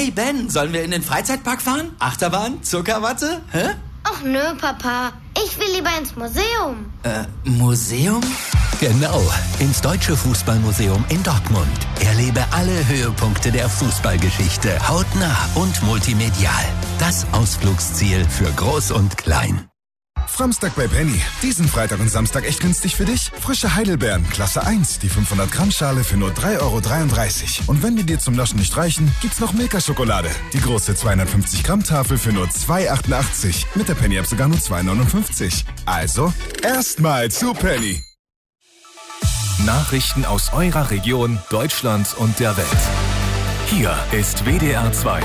Hey Ben, sollen wir in den Freizeitpark fahren? Achterbahn? Zuckerwatte? Hä? Ach nö, Papa. Ich will lieber ins Museum. Museum? Genau, ins Deutsche Fußballmuseum in Dortmund. Erlebe alle Höhepunkte der Fußballgeschichte hautnah und multimedial. Das Ausflugsziel für Groß und Klein. Framstag bei Penny. Diesen Freitag und Samstag echt günstig für dich. Frische Heidelbeeren, Klasse 1, die 500 Gramm Schale für nur 3,33 €. Und wenn die dir zum Naschen nicht reichen, gibt's noch Milka-Schokolade. Die große 250 Gramm Tafel für nur 2,88 €. Mit der Penny-App sogar nur 2,59 €. Also, erstmal zu Penny. Nachrichten aus eurer Region, Deutschland und der Welt. Hier ist WDR 2.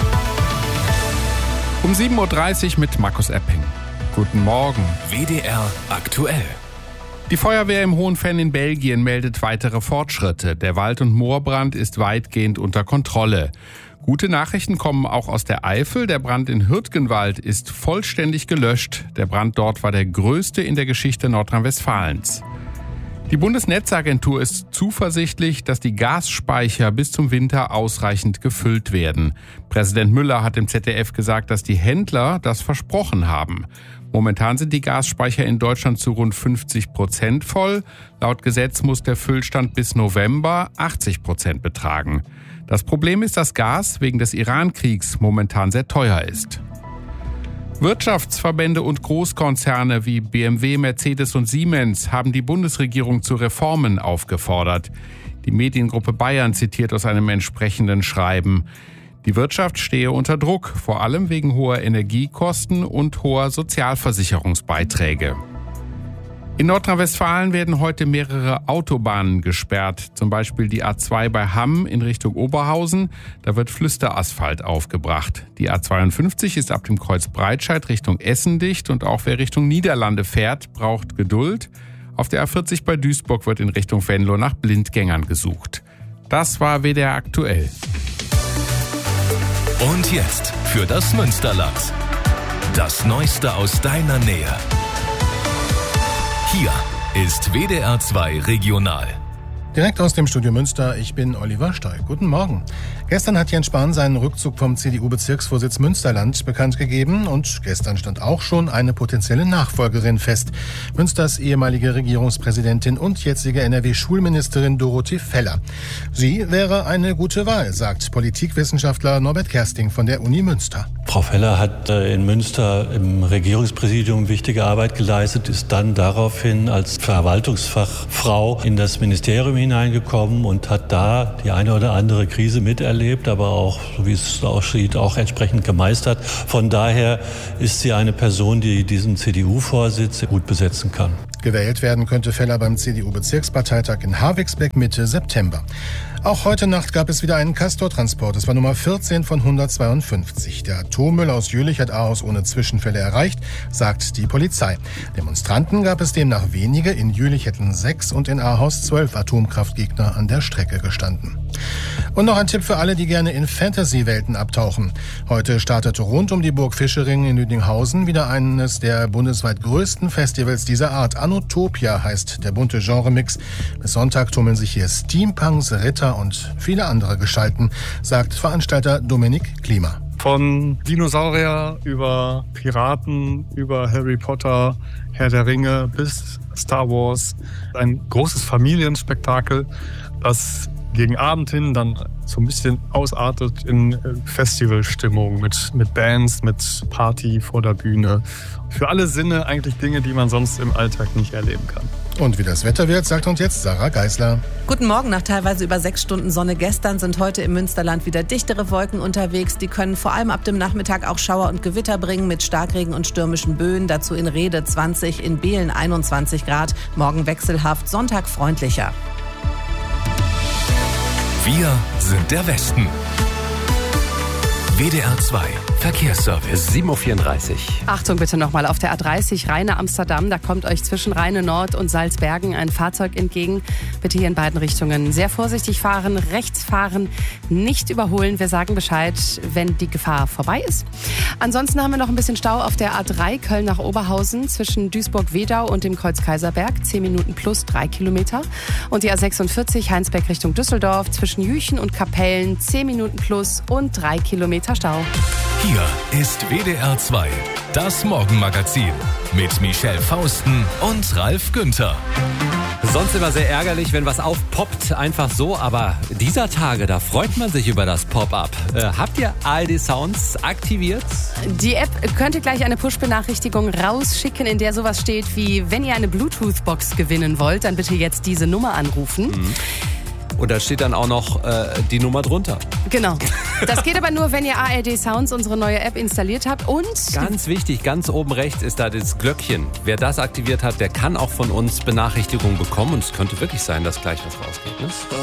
Um 7:30 Uhr mit Markus Epping. Guten Morgen. WDR aktuell. Die Feuerwehr im Hohenfenn in Belgien meldet weitere Fortschritte. Der Wald- und Moorbrand ist weitgehend unter Kontrolle. Gute Nachrichten kommen auch aus der Eifel. Der Brand in Hürtgenwald ist vollständig gelöscht. Der Brand dort war der größte in der Geschichte Nordrhein-Westfalens. Die Bundesnetzagentur ist zuversichtlich, dass die Gasspeicher bis zum Winter ausreichend gefüllt werden. Präsident Müller hat im ZDF gesagt, dass die Händler das versprochen haben. Momentan sind die Gasspeicher in Deutschland zu rund 50% voll. Laut Gesetz muss der Füllstand bis November 80% betragen. Das Problem ist, dass Gas wegen des Iran-Kriegs momentan sehr teuer ist. Wirtschaftsverbände und Großkonzerne wie BMW, Mercedes und Siemens haben die Bundesregierung zu Reformen aufgefordert. Die Mediengruppe Bayern zitiert aus einem entsprechenden Schreiben. Die Wirtschaft stehe unter Druck, vor allem wegen hoher Energiekosten und hoher Sozialversicherungsbeiträge. In Nordrhein-Westfalen werden heute mehrere Autobahnen gesperrt, zum Beispiel die A2 bei Hamm in Richtung Oberhausen. Da wird Flüsterasphalt aufgebracht. Die A52 ist ab dem Kreuz Breitscheid Richtung Essen dicht und auch wer Richtung Niederlande fährt, braucht Geduld. Auf der A40 bei Duisburg wird in Richtung Venlo nach Blindgängern gesucht. Das war WDR aktuell. Und jetzt für das Münsterland. Das Neueste aus deiner Nähe. Hier ist WDR 2 Regional. Direkt aus dem Studio Münster, ich bin Oliver Stoll. Guten Morgen. Gestern hat Jens Spahn seinen Rückzug vom CDU-Bezirksvorsitz Münsterland bekannt gegeben und gestern stand auch schon eine potenzielle Nachfolgerin fest. Münsters ehemalige Regierungspräsidentin und jetzige NRW-Schulministerin Dorothee Feller. Sie wäre eine gute Wahl, sagt Politikwissenschaftler Norbert Kersting von der Uni Münster. Frau Feller hat in Münster im Regierungspräsidium wichtige Arbeit geleistet, ist dann daraufhin als Verwaltungsfachfrau in das Ministerium hineingekommen und hat da die eine oder andere Krise miterlebt, aber auch, so wie es aussieht, auch entsprechend gemeistert. Von daher ist sie eine Person, die diesen CDU-Vorsitz gut besetzen kann. Gewählt werden könnte Feller beim CDU-Bezirksparteitag in Havixbeck Mitte September. Auch heute Nacht gab es wieder einen Castor-Transport. Es war Nummer 14 von 152. Der Atommüll aus Jülich hat Ahaus ohne Zwischenfälle erreicht, sagt die Polizei. Demonstranten gab es demnach wenige. In Jülich hätten 6 und in Ahaus 12 Atomkraftgegner an der Strecke gestanden. Und noch ein Tipp für alle, die gerne in Fantasy-Welten abtauchen. Heute startete rund um die Burg Fischering in Lüdinghausen wieder eines der bundesweit größten Festivals dieser Art. Anotopia heißt der bunte Genremix. Bis Sonntag tummeln sich hier Steampunks, Ritter und viele andere Gestalten, sagt Veranstalter Dominik Klima. Von Dinosaurier über Piraten, über Harry Potter, Herr der Ringe bis Star Wars. Ein großes Familienspektakel, das gegen Abend hin dann so ein bisschen ausartet in Festivalstimmung mit Bands, mit Party vor der Bühne. Für alle Sinne eigentlich Dinge, die man sonst im Alltag nicht erleben kann. Und wie das Wetter wird, sagt uns jetzt Sarah Geisler. Guten Morgen. Nach teilweise über 6 Stunden Sonne gestern sind heute im Münsterland wieder dichtere Wolken unterwegs. Die können vor allem ab dem Nachmittag auch Schauer und Gewitter bringen mit Starkregen und stürmischen Böen. Dazu in Rhede 20, in Behlen 21 Grad. Morgen wechselhaft, Sonntag freundlicher. Wir sind der Westen. WDR 2 Verkehrsservice. 7:34 Uhr. Achtung bitte nochmal auf der A30 Rheine-Amsterdam. Da kommt euch zwischen Rheine Nord und Salzbergen ein Fahrzeug entgegen. Bitte hier in beiden Richtungen sehr vorsichtig fahren, rechts fahren, nicht überholen. Wir sagen Bescheid, wenn die Gefahr vorbei ist. Ansonsten haben wir noch ein bisschen Stau auf der A3 Köln nach Oberhausen zwischen Duisburg-Wedau und dem Kreuz Kaiserberg. 10 Minuten plus 3 Kilometer. Und die A46 Heinsberg Richtung Düsseldorf zwischen Jüchen und Kapellen. 10 Minuten plus und 3 Kilometer Stau. Hier ist WDR 2, das Morgenmagazin mit Michelle Fausten und Ralf Günther. Sonst immer sehr ärgerlich, wenn was aufpoppt, einfach so. Aber dieser Tage, da freut man sich über das Pop-up. Habt ihr ARD Sounds aktiviert? Die App könnte gleich eine Push-Benachrichtigung rausschicken, in der sowas steht wie, wenn ihr eine Bluetooth-Box gewinnen wollt, dann bitte jetzt diese Nummer anrufen. Und da steht dann auch noch die Nummer drunter. Genau. Das geht aber nur, wenn ihr ARD Sounds, unsere neue App, installiert habt. Und ganz wichtig, ganz oben rechts ist da das Glöckchen. Wer das aktiviert hat, der kann auch von uns Benachrichtigungen bekommen. Und es könnte wirklich sein, dass gleich was rausgeht. Ne?